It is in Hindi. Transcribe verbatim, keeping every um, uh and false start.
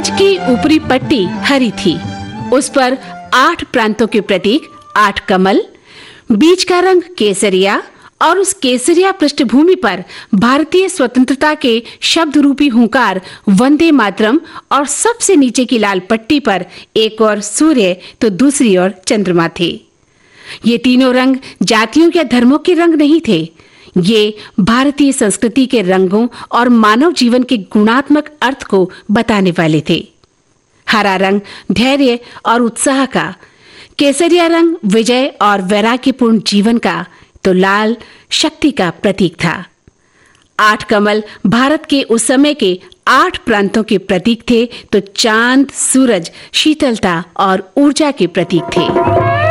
ध्वज की ऊपरी पट्टी हरी थी। उस पर आठ प्रांतों के प्रतीक, आठ कमल, बीच का रंग केसरिया और उस केसरिया पृष्ठभूमि पर भारतीय स्वतंत्रता के शब्द रूपी हुंकार वंदे मातरम और सबसे नीचे की लाल पट्टी पर एक ओर सूर्य तो दूसरी ओर चंद्रमा थे। ये तीनों रंग जातियों या धर्मों के रंग नहीं थे। ये भारतीय संस्कृति के रंगों और मानव जीवन के गुणात्मक अर्थ को बताने वाले थे। हरा रंग धैर्य और उत्साह का, केसरिया रंग विजय और वैराग्यपूर्ण जीवन का, तो लाल शक्ति का प्रतीक था। आठ कमल भारत के उस समय के आठ प्रांतों के प्रतीक थे, तो चांद सूरज शीतलता और ऊर्जा के प्रतीक थे।